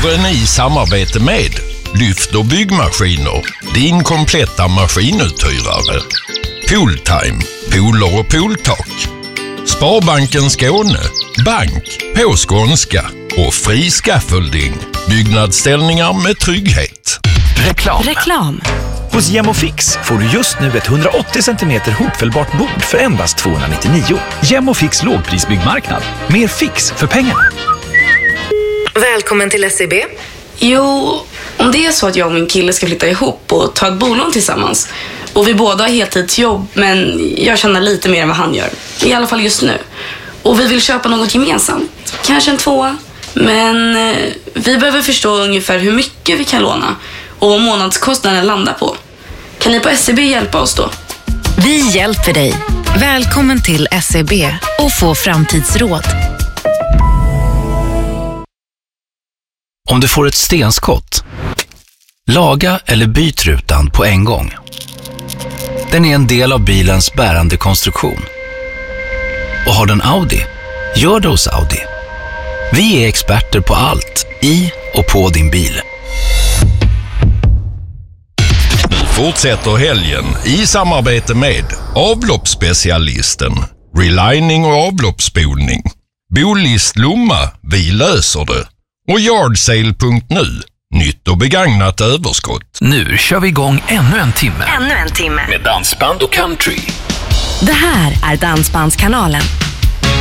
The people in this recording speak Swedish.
Våren i samarbete med Lyft och byggmaskiner, din kompletta maskinuthyrare. Pooltime, pooler och pooltak. Sparbanken Skåne, bank på skånska. Och Fri Scaffolding, byggnadsställningar med trygghet. Reklam. Hos Gemofix får du just nu ett 180 cm hopfällbart bord för endast 299. Gemofix lågprisbyggmarknad. Mer fix för pengarna. Välkommen till SEB. Jo, om det är så att jag och min kille ska flytta ihop och ta ett bolån tillsammans. Och vi båda har heltidsjobb, men jag tjänar lite mer än vad han gör. I alla fall just nu. Och vi vill köpa något gemensamt. Kanske en 2. Men vi behöver förstå ungefär hur mycket vi kan låna och vad månadskostnaden landar på. Kan ni på SEB hjälpa oss då? Vi hjälper dig. Välkommen till SEB och få framtidsråd. Om du får ett stenskott, laga eller byt rutan på en gång. Den är en del av bilens bärande konstruktion. Och har den Audi, gör det hos Audi. Vi är experter på allt i och på din bil. Nu fortsätter helgen i samarbete med avloppsspecialisten, relining och avloppsspolning. Bolist Lomma, vi löser det. Och Yardsale.nu, nytt och begagnat överskott. Nu kör vi igång ännu en timme. Ännu en timme. Med dansband och country. Det här är Dansbandskanalen.